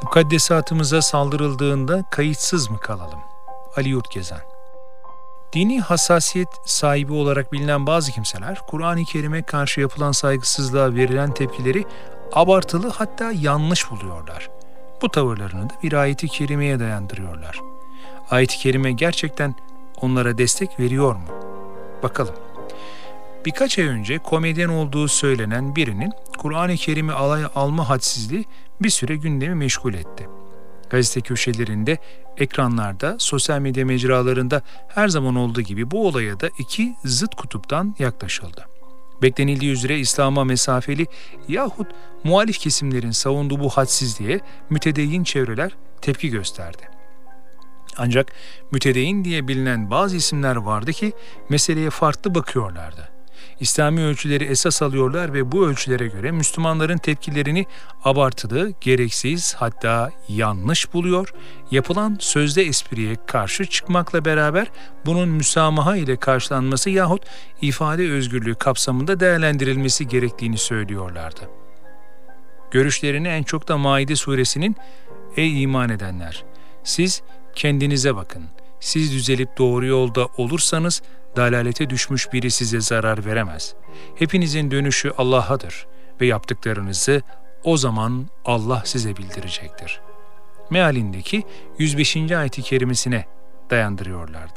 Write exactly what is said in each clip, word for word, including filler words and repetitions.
Mukaddesatımıza saldırıldığında kayıtsız mı kalalım? Ali Yurtgezen. Dini hassasiyet sahibi olarak bilinen bazı kimseler, Kur'an-ı Kerim'e karşı yapılan saygısızlığa verilen tepkileri abartılı, hatta yanlış buluyorlar. Bu tavırlarını da bir ayet-i kerimeye dayandırıyorlar. Ayet-i kerime gerçekten onlara destek veriyor mu? Bakalım. Birkaç ay önce komedyen olduğu söylenen birinin Kur'an-ı Kerim'i alaya alma hadsizliği bir süre gündemi meşgul etti. Gazete köşelerinde, ekranlarda, sosyal medya mecralarında her zaman olduğu gibi bu olaya da iki zıt kutuptan yaklaşıldı. Beklenildiği üzere İslam'a mesafeli yahut muhalif kesimlerin savunduğu bu hadsizliğe mütedeyyin çevreler tepki gösterdi. Ancak mütedeyyin diye bilinen bazı isimler vardı ki meseleye farklı bakıyorlardı. İslami ölçüleri esas alıyorlar ve bu ölçülere göre Müslümanların tepkilerini abartılı, gereksiz, hatta yanlış buluyor, yapılan sözde espriye karşı çıkmakla beraber bunun müsamaha ile karşılanması yahut ifade özgürlüğü kapsamında değerlendirilmesi gerektiğini söylüyorlardı. Görüşlerini en çok da Maide suresinin "Ey iman edenler! Siz kendinize bakın. Siz düzelip doğru yolda olursanız dalalete düşmüş biri size zarar veremez. Hepinizin dönüşü Allah'adır ve yaptıklarınızı o zaman Allah size bildirecektir." Mealindeki yüz beşinci ayet-i kerimesine dayandırıyorlardı.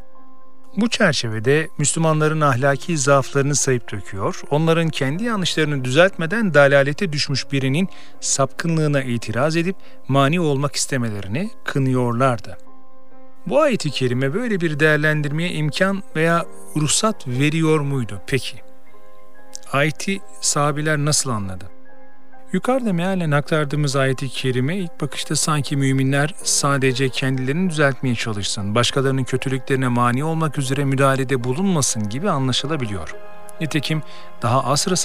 Bu çerçevede Müslümanların ahlaki zaaflarını sayıp döküyor, onların kendi yanlışlarını düzeltmeden dalalete düşmüş birinin sapkınlığına itiraz edip mani olmak istemelerini kınıyorlardı. Bu ayet-i kerime böyle bir değerlendirmeye imkan veya ruhsat veriyor muydu peki? Ayeti sahabiler nasıl anladı? Yukarıda mealen aktardığımız ayet-i kerime ilk bakışta sanki müminler sadece kendilerini düzeltmeye çalışsın, başkalarının kötülüklerine mani olmak üzere müdahalede bulunmasın gibi anlaşılabiliyor. Nitekim daha asr-ı